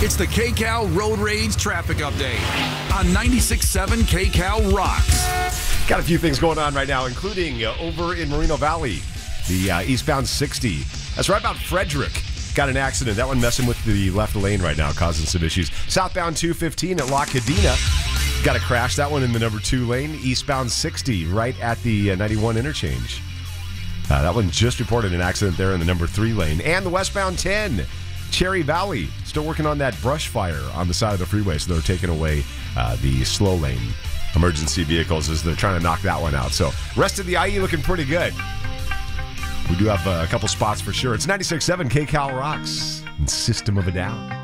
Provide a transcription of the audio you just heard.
It's the KCAL Road Rage Traffic Update on 96.7 KCAL Rocks. Got a few things going on right now, including over in Moreno Valley, the eastbound 60. That's right about Frederick. Got an accident. That one messing with the left lane right now, causing some issues. Southbound 215 at La Cadena. Got a crash. That one in the number 2 lane. Eastbound 60 right at the 91 interchange. That one just reported an accident there in the number 3 lane. And the westbound 10, Cherry Valley. Still working on that brush fire on the side of the freeway, so they're taking away the slow lane emergency vehicles as they're trying to knock that one out. So rest of the IE looking pretty good. We do have a couple spots for sure. It's 96.7 KCAL Rocks and System of a Down.